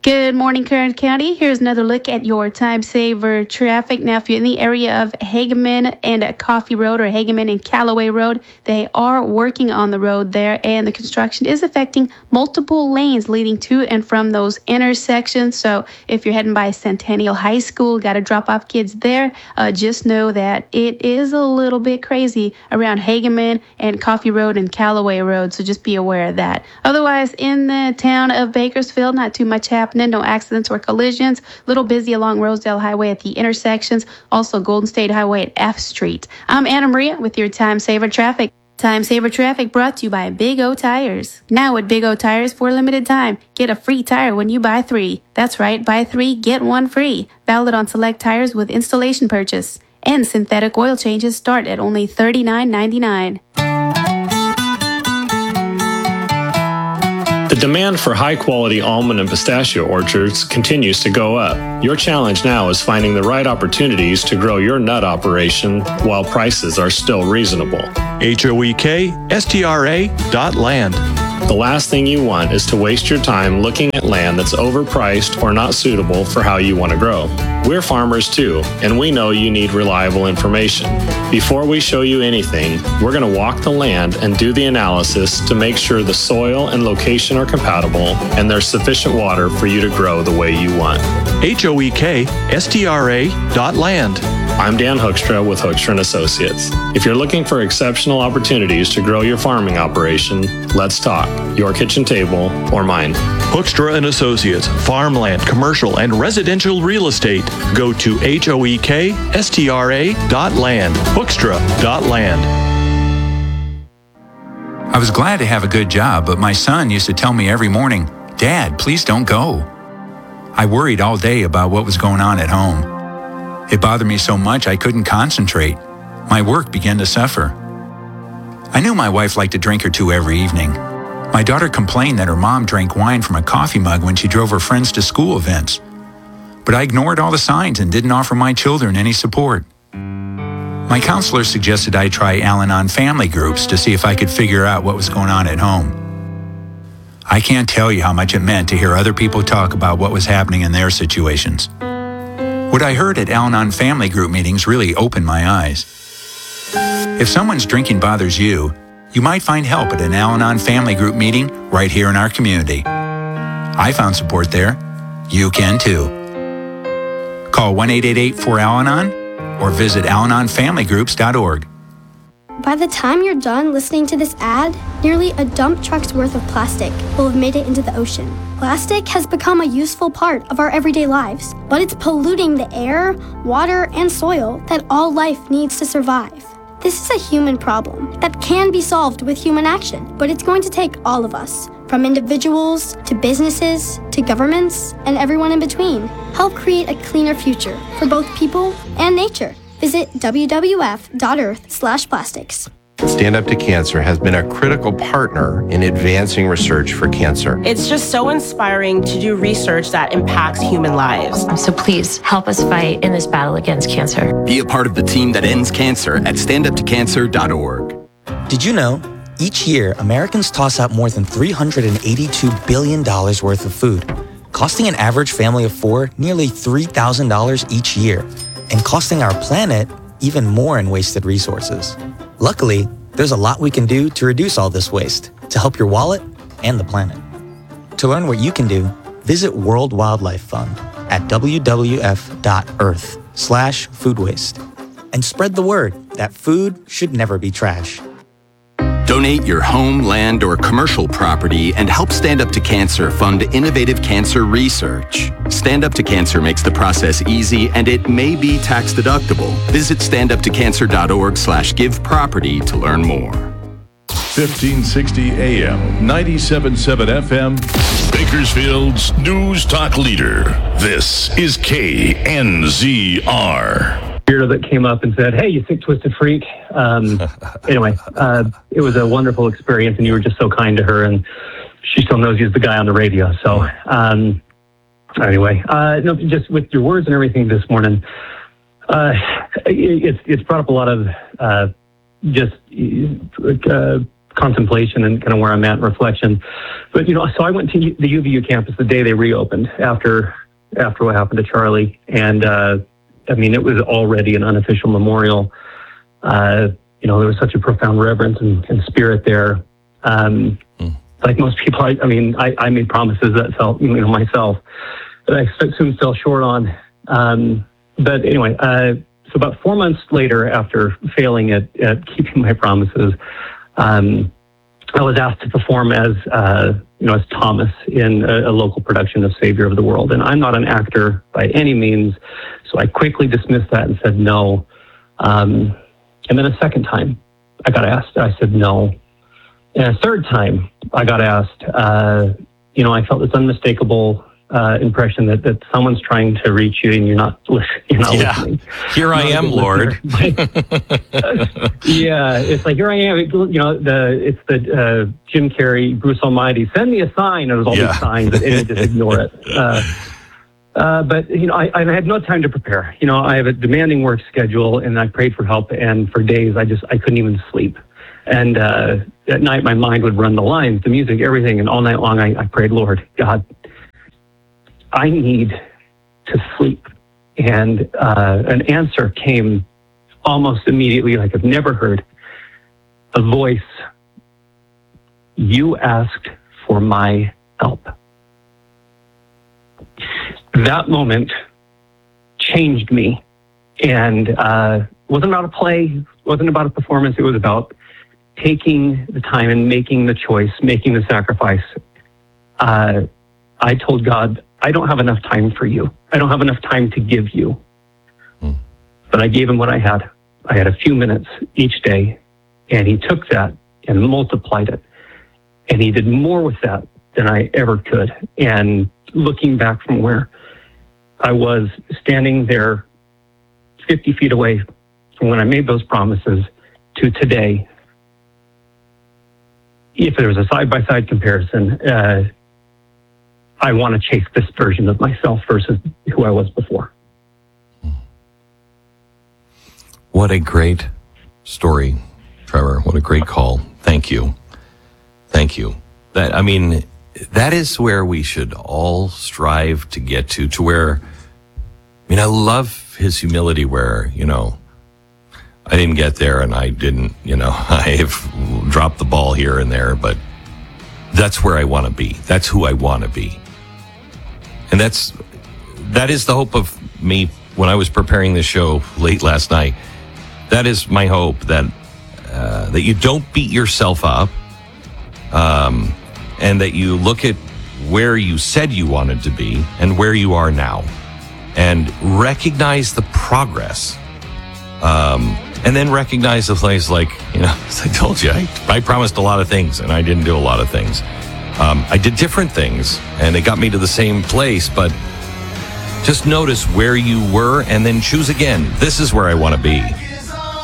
Good morning, Kern County. Here's another look at your time saver traffic. Now, if you're in the area of Hageman and Coffee Road or Hageman and Callaway Road, they are working on the road there, and the construction is affecting multiple lanes leading to and from those intersections. So if you're heading by Centennial High School, got to drop off kids there, just know that it is a little bit crazy around Hageman and Coffee Road and Callaway Road, so just be aware of that. Otherwise, in the town of Bakersfield, not too much happening. No accidents or collisions. Little busy along Rosedale Highway at the intersections. Also Golden State Highway at F Street. I'm Anna Maria with your Time Saver Traffic. Time Saver Traffic brought to you by Big O Tires. Now at Big O Tires for a limited time, get a free tire when you buy 3. That's right, buy 3, get 1 free. Valid on select tires with installation purchase. And synthetic oil changes start at only $39.99. The demand for high-quality almond and pistachio orchards continues to go up. Your challenge now is finding the right opportunities to grow your nut operation while prices are still reasonable. HOEKSTRA.land. The last thing you want is to waste your time looking at land that's overpriced or not suitable for how you want to grow. We're farmers too, and we know you need reliable information. Before we show you anything, we're going to walk the land and do the analysis to make sure the soil and location are compatible and there's sufficient water for you to grow the way you want. HOEKSTRA.land. I'm Dan Hoekstra with Hoekstra & Associates. If you're looking for exceptional opportunities to grow your farming operation, let's talk. Your kitchen table or mine. Hoekstra & Associates, farmland, commercial, and residential real estate. Go to HOEKSTRA.land. Hoekstra.land. I was glad to have a good job, but my son used to tell me every morning, "Dad, please don't go." I worried all day about what was going on at home. It bothered me so much I couldn't concentrate. My work began to suffer. I knew my wife liked a drink or two every evening. My daughter complained that her mom drank wine from a coffee mug when she drove her friends to school events. But I ignored all the signs and didn't offer my children any support. My counselor suggested I try Al-Anon family groups to see if I could figure out what was going on at home. I can't tell you how much it meant to hear other people talk about what was happening in their situations. What I heard at Al-Anon family group meetings really opened my eyes. If someone's drinking bothers you, you might find help at an Al-Anon family group meeting right here in our community. I found support there. You can too. Call 1-888-4-AL-ANON or visit AlanonFamilyGroups.org. By the time you're done listening to this ad, nearly a dump truck's worth of plastic will have made it into the ocean. Plastic has become a useful part of our everyday lives, but it's polluting the air, water, and soil that all life needs to survive. This is a human problem that can be solved with human action, but it's going to take all of us, from individuals to businesses to governments and everyone in between. Help create a cleaner future for both people and nature. Visit www.earth/plastics. Stand Up to Cancer has been a critical partner in advancing research for cancer. It's just so inspiring to do research that impacts human lives. So please help us fight in this battle against cancer. Be a part of the team that ends cancer at standuptocancer.org. Did you know? Each year, Americans toss out more than $382 billion worth of food, costing an average family of 4 nearly $3,000 each year, and costing our planet even more in wasted resources. Luckily, there's a lot we can do to reduce all this waste, to help your wallet and the planet. To learn what you can do, visit World Wildlife Fund at www.earth/food waste. And spread the word that food should never be trash. Donate your home, land, or commercial property and help Stand Up to Cancer fund innovative cancer research. Stand Up to Cancer makes the process easy and it may be tax deductible. Visit standuptocancer.org/giveproperty to learn more. 1560 AM, 97.7 FM. Bakersfield's News Talk Leader. This is KNZR. That came up and said, "Hey, you sick, twisted freak." Anyway, it was a wonderful experience, and you were just so kind to her, and she still knows you're the guy on the radio. So, anyway, no, just with your words and everything this morning, it's brought up a lot of contemplation and kind of where I'm at in reflection. But, so I went to the UVU campus the day they reopened after what happened to Charlie. And, it was already an unofficial memorial. There was such a profound reverence and spirit there. Like most people, I made promises that felt, myself, that I soon fell short on. But anyway, so about 4 months later, after failing at keeping my promises, I was asked to perform as Thomas in a local production of Savior of the World. And I'm not an actor by any means, so I quickly dismissed that and said no. And then a second time, I got asked. I said no. And a third time, I got asked. I felt this unmistakable impression that someone's trying to reach you and you're not listening. Here I am, Lord. Yeah, it's like, here I am. It's the Jim Carrey, Bruce Almighty, send me a sign. And there's all these signs and you just ignore it. But I had no time to prepare. I have a demanding work schedule and I prayed for help, and for days I couldn't even sleep. And at night my mind would run the lines, the music, everything, and all night long I prayed, Lord, God, I need to sleep. And an answer came almost immediately, like I've never heard. A voice, you asked for my help. That moment changed me. And wasn't about a play, wasn't about a performance. It was about taking the time and making the choice, making the sacrifice. I told God, I don't have enough time for you. I don't have enough time to give you. But I gave him what I had. I had a few minutes each day, and he took that and multiplied it. And he did more with that than I ever could. And looking back from where I was standing there 50 feet away from when I made those promises to today, if there was a side-by-side comparison, I want to chase this version of myself versus who I was before. What a great story, Trevor. What a great call. Thank you. Thank you. That is where we should all strive to get to where, I love his humility where, I didn't get there and I didn't, I've dropped the ball here and there, but that's where I want to be. That's who I want to be. And that is the hope of me when I was preparing this show late last night. That is my hope, that you don't beat yourself up, and that you look at where you said you wanted to be and where you are now and recognize the progress. And then recognize the place, like, as I told you, I promised a lot of things and I didn't do a lot of things. I did different things and it got me to the same place, but just notice where you were and then choose again. This is where I want to be.